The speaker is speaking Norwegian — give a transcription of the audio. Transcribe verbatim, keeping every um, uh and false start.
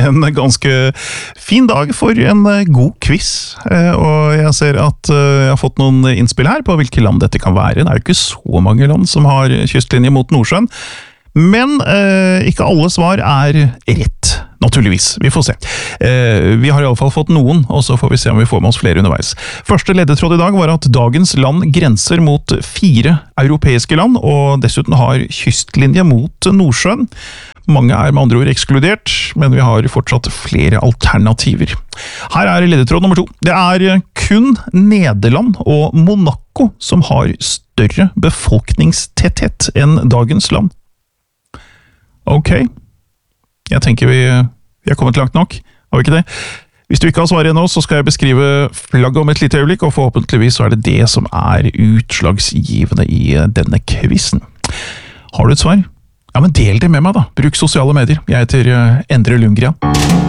en ganske fin dag for en god quiz, og jeg ser at jeg har fått noen innspill her på hvilke land dette kan være. Det er jo ikke så mange land som har kystlinje mot Nordsjøen, men eh, ikke alle svar er rett, naturligvis. Vi får se. Eh, vi har i alle fall fått noen, og så får vi se om vi får med oss flere underveis. Første ledetråd i dag var at dagens land grenser mot fire europeiske land, og dessuten har kystlinje mot Nordsjøen. Mange er med andre ord ekskludert, men vi har fortsatt flere alternativer. Her er ledetråd nummer to. Det er kun Nederland og Monaco som har større befolkningstetthet enn dagens land. Ok, jeg tenker vi, vi er kommet langt nok, har vi ikke det? Hvis du ikke har svaret ennå, så skal jeg beskrive flagget om et lite øyeblikk, og forhåpentligvis så er det det som er utslagsgivende i denne quizen. Har du et svar? Ja, men del det med meg da. Bruk sosiale medier. Jeg heter Endre Lundgren.